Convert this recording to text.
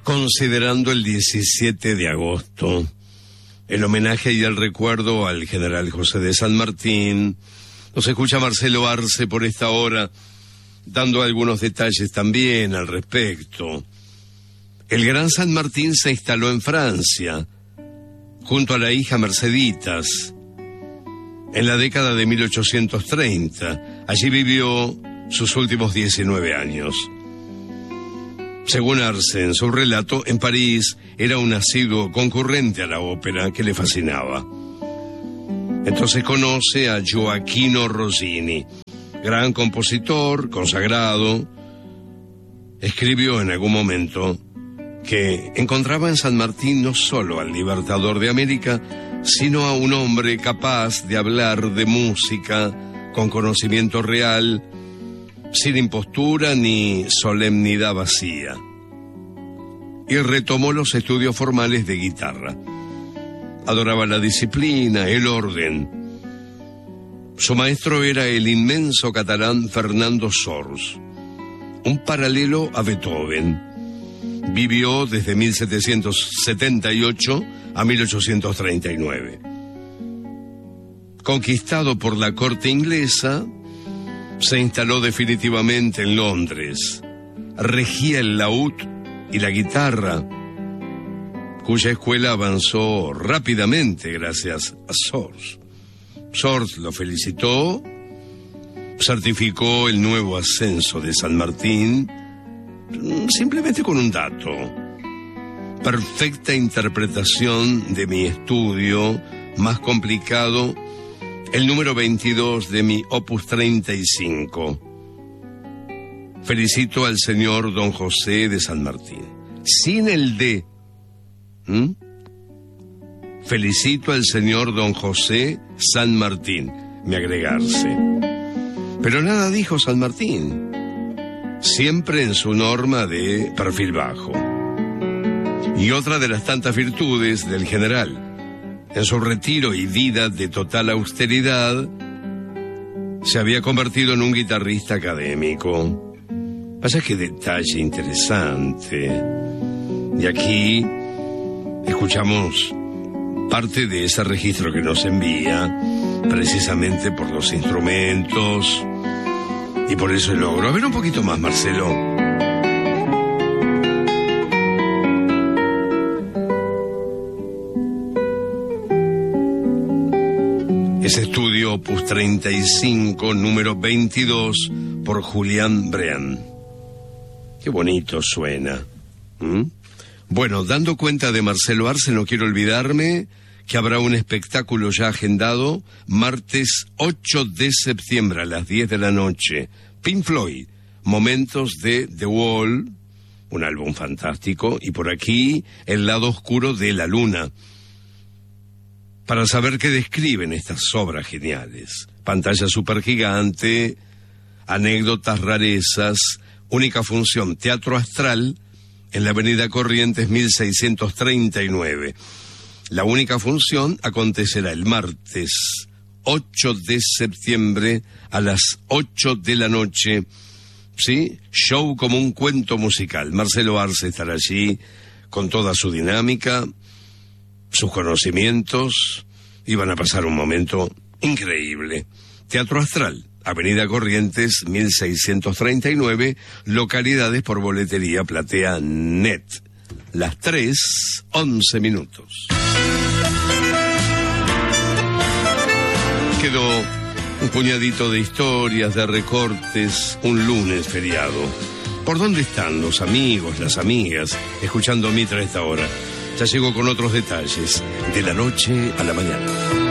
considerando el 17 de agosto, el homenaje y el recuerdo al general José de San Martín. Nos escucha Marcelo Arce por esta hora, dando algunos detalles también al respecto. El gran San Martín se instaló en Francia, junto a la hija Merceditas, en la década de 1830. Allí vivió sus últimos 19 años. Según Arce, en su relato, en París era un asiduo concurrente a la ópera que le fascinaba. Entonces conoce a Gioachino Rossini, gran compositor, consagrado. Escribió en algún momento que encontraba en San Martín no solo al libertador de América, sino a un hombre capaz de hablar de música con conocimiento real, sin impostura ni solemnidad vacía. Y retomó los estudios formales de guitarra. Adoraba la disciplina, el orden. Su maestro era el inmenso catalán Fernando Sors, un paralelo a Beethoven. Vivió desde 1778 a 1839. Conquistado por la corte inglesa, se instaló definitivamente en Londres. Regía el laúd y la guitarra, cuya escuela avanzó rápidamente gracias a Sors. Sors lo felicitó, certificó el nuevo ascenso de San Martín, simplemente con un dato: perfecta interpretación de mi estudio más complicado, el número 22 de mi Opus 35. Felicito al señor Don José de San Martín. Sin el D. Felicito al señor Don José San Martín. Me agregarse. Pero nada dijo San Martín. Siempre en su norma de perfil bajo. Y otra de las tantas virtudes del general, en su retiro y vida de total austeridad, se había convertido en un guitarrista académico. Vaya qué detalle interesante. Y aquí escuchamos parte de ese registro que nos envía, precisamente por los instrumentos y por eso el logro. A ver un poquito más, Marcelo. Ese estudio Opus 35, número 22, por Julián Brean. Qué bonito suena. Bueno, dando cuenta de Marcelo Arce, no quiero olvidarme que habrá un espectáculo ya agendado, martes 8 de septiembre a las 10 de la noche. Pink Floyd, Momentos de The Wall, un álbum fantástico, y por aquí El lado oscuro de la luna. Para saber qué describen estas obras geniales. Pantalla supergigante, anécdotas, rarezas, única función, Teatro Astral, en la avenida Corrientes 1639. La única función acontecerá el martes 8 de septiembre a las 8 de la noche. ¿Sí? Show como un cuento musical. Marcelo Arce estará allí con toda su dinámica, sus conocimientos, y van a pasar un momento increíble. Teatro Astral, avenida Corrientes 1639, localidades por boletería Platea Net. Las 3:11. Quedó un puñadito de historias, de recortes, un lunes feriado. ¿Por dónde están los amigos, las amigas, escuchando Mitra a esta hora? Ya llego con otros detalles, de la noche a la mañana.